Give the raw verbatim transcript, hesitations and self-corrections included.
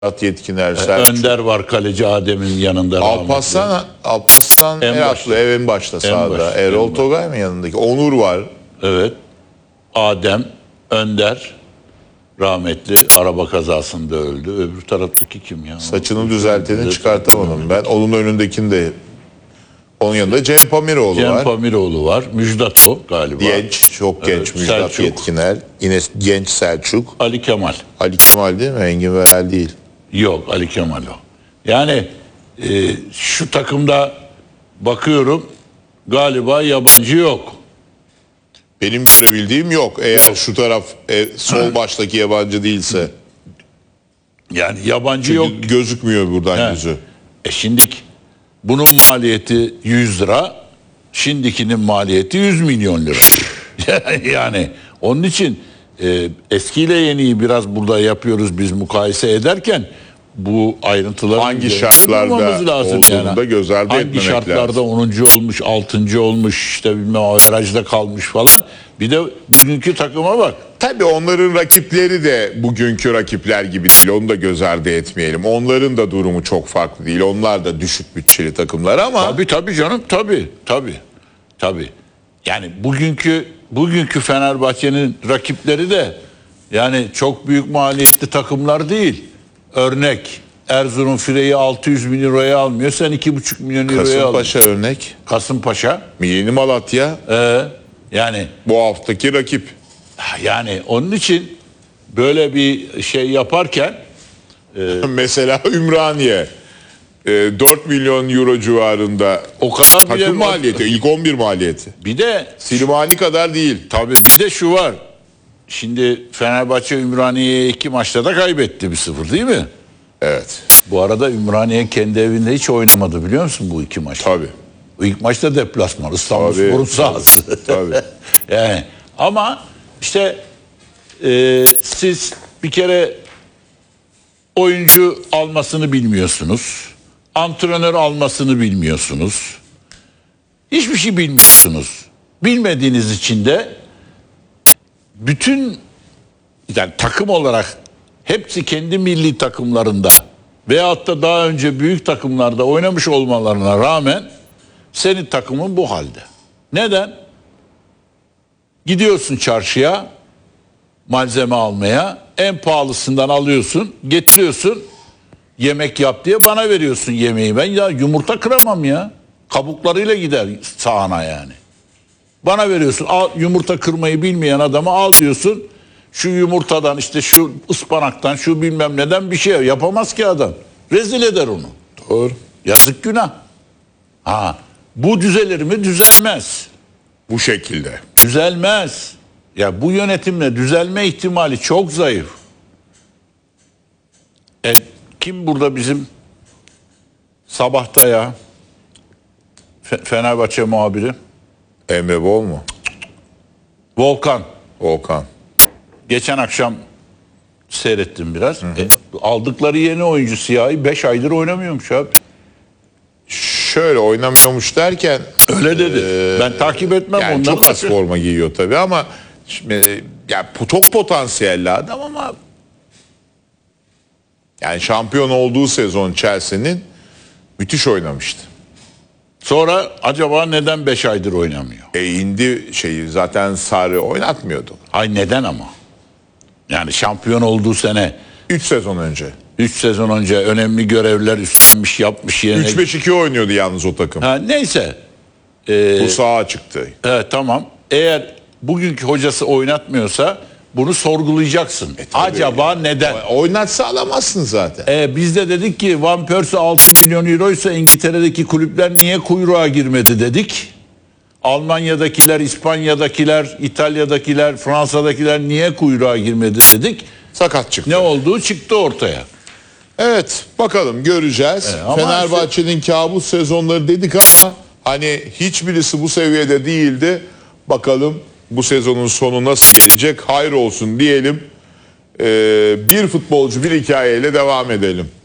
Yetkiner, Selçuk. Önder var kaleci Adem'in yanında. Alparslan, Alparslan en Eratlı ev en başta sahada. Baş, Erol Togay mı yanındaki? Onur var. Evet. Adem, Önder rahmetli araba kazasında öldü. Öbür taraftaki kim ya? Saçını düzelteni çıkartamadım ben. Onun önündekini de. Onun yanında Cem Pamiroğlu Cem var. Cem Pamiroğlu var. Müjdat o galiba. Genç, çok genç evet, Müjdat Selçuk. Yetkiner. Yine genç Selçuk. Ali Kemal. Ali Kemal değil mi? Engin Verel değil. Yok, Ali Kemal o. Yani e, şu takımda bakıyorum galiba yabancı yok. Benim görebildiğim yok. Eğer yok. Şu taraf e, sol baştaki yabancı değilse. Yani yabancı çünkü yok. Gözükmüyor buradan He. yüzü. E şimdiki bunun maliyeti yüz lira. Şimdikinin maliyeti yüz milyon lira. Yani onun için e, eskiyle yeniyi biraz burada yapıyoruz biz mukayese ederken bu ayrıntıları hangi şartlarda lazım olduğunu yani. da göz ardı hangi etmemek şartlarda lazım. onuncu olmuş, altıncı olmuş, işte bilmem averajda kalmış falan. Bir de bugünkü takıma bak. Tabii onların rakipleri de bugünkü rakipler gibi değil. Onu da göz ardı etmeyelim. Onların da durumu çok farklı değil. Onlar da düşük bütçeli takımlar ama. Tabii tabii canım tabii tabii. Tabii. Yani bugünkü bugünkü Fenerbahçe'nin rakipleri de yani çok büyük maliyetli takımlar değil. Örnek Erzurum Fire'yi altı yüz bin euroya almıyor. Sen iki buçuk milyon euroya alıyorsun. Kasımpaşa örnek. Kasımpaşa. Yeni Malatya. Ee, yani. Bu haftaki rakip. Yani onun için böyle bir şey yaparken. E, Mesela Ümraniye. E, dört milyon euro civarında. O kadar takım bile, maliyeti. İlk on bir maliyeti. Bir de. Silivani kadar değil. Tabii bir de şu var. Şimdi Fenerbahçe Ümraniye'ye iki maçta da kaybetti bir sıfır değil mi? Evet. Bu arada Ümraniye kendi evinde hiç oynamadı biliyor musun bu iki maç? Tabii. Bu ilk maçta deplasman. İstanbulspor'un sahası. Tabii. Yani ama işte e, siz bir kere oyuncu almasını bilmiyorsunuz. Antrenör almasını bilmiyorsunuz. Hiçbir şey bilmiyorsunuz. Bilmediğiniz için de bütün yani takım olarak hepsi kendi milli takımlarında veyahut da daha önce büyük takımlarda oynamış olmalarına rağmen senin takımın bu halde. Neden? Gidiyorsun çarşıya malzeme almaya, en pahalısından alıyorsun, getiriyorsun, yemek yap diye bana veriyorsun yemeği. Ben ya yumurta kıramam ya. Kabuklarıyla gider sahana yani. Bana veriyorsun, al, yumurta kırmayı bilmeyen adamı al diyorsun. Şu yumurtadan işte şu ıspanaktan şu bilmem neden bir şey yapamaz ki adam. Rezil eder onu. Doğru. Yazık günah. Ha, bu düzelir mi? Düzelmez. Bu şekilde. Düzelmez. Ya bu yönetimle düzelme ihtimali çok zayıf. E, kim burada bizim Sabah'ta ya Fenerbahçe muhabiri? Emre Bol mu? Volkan. Volkan. Geçen akşam seyrettim biraz. Hı hı. E, aldıkları yeni oyuncu Siyahi beş aydır oynamıyormuş abi. Şöyle oynamıyormuş derken. Öyle dedi. E, ben takip etmem yani ondan. Çok az forma giyiyor tabii ama şimdi, yani çok potansiyelli adam ama yani şampiyon olduğu sezon Chelsea'nin müthiş oynamıştı. Sonra acaba neden beş aydır oynamıyor? E indi şeyi zaten Sarri oynatmıyordu. Ay neden ama? Yani şampiyon olduğu sene. üç sezon önce. üç sezon önce önemli görevler üstlenmiş yapmış yerine. üç beş iki oynuyordu yalnız o takım. Ha, neyse. Ee, Bu sağa çıktı. Evet tamam. Eğer bugünkü hocası oynatmıyorsa bunu sorgulayacaksın. E, acaba neden? Oynatsa alamazsın zaten. E, biz de dedik ki Van Persie altı milyon euroysa İngiltere'deki kulüpler niye kuyruğa girmedi dedik. Almanya'dakiler, İspanya'dakiler, İtalya'dakiler, Fransa'dakiler niye kuyruğa girmedi dedik. Sakat çıktı. Ne olduğu çıktı ortaya. Evet bakalım göreceğiz. E, Fenerbahçe'nin işte kabus sezonları dedik ama hani hiçbirisi bu seviyede değildi. Bakalım bu sezonun sonu nasıl gelecek? Hayır olsun diyelim. Ee, bir futbolcu bir hikayeyle devam edelim.